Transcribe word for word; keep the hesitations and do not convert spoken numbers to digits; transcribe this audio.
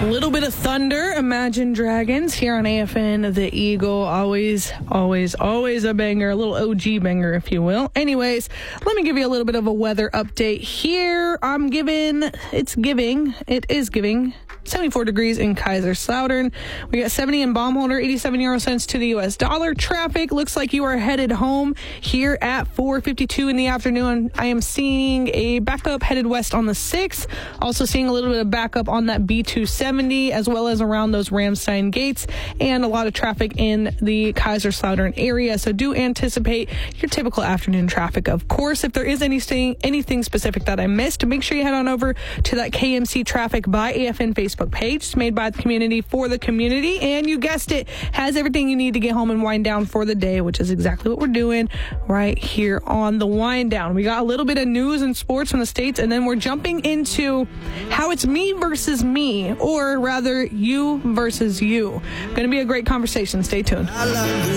A little bit of thunder, Imagine Dragons here on A F N, The Eagle. Always, always, always a banger, a little O G banger, if you will. Anyways, let me give you a little bit of a weather update here. I'm giving, it's giving, it is giving seventy-four degrees in Kaiserslautern. We got seventy in Baumholder, eighty-seven euro cents to the U S dollar. Traffic looks like you are headed home here at four fifty-two in the afternoon. I am seeing a backup headed west on the sixth. Also seeing a little bit of backup on that B two seventy as well as around those Ramstein gates, and a lot of traffic in the Kaiserslautern area. So do anticipate your typical afternoon traffic. Of course, if there is anything anything specific that I missed, make sure you head on over to that K M C Traffic by A F N Facebook page. It's made by the community for the community, and you guessed it, has everything you need to get home and wind down for the day, which is exactly what we're doing right here on the wind down. We got a little bit of news and sports from the States, and then we're jumping into how it's me versus me, or rather you versus you. Going to be a great conversation. Stay tuned.